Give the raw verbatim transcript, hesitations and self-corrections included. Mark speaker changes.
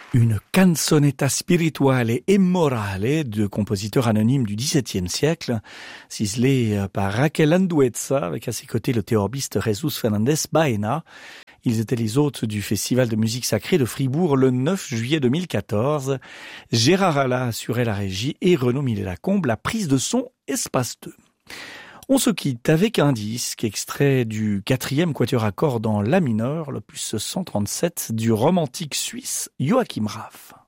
Speaker 1: Une canzonetta spirituale e morale de compositeur anonyme du dix-septième siècle, ciselée par Raquel Andueza, avec à ses côtés le théorbiste Jesus Fernandez Baena. Ils étaient les hôtes du Festival de musique sacrée de Fribourg le neuf juillet deux mille quatorze. Gérard Alla assurait la régie et Renaud Millet-Lacombe la prise de son Espace deux. On se quitte avec un disque extrait du quatrième quatuor à cordes en la mineur, l'opus cent trente-sept du romantique suisse Joachim Raff.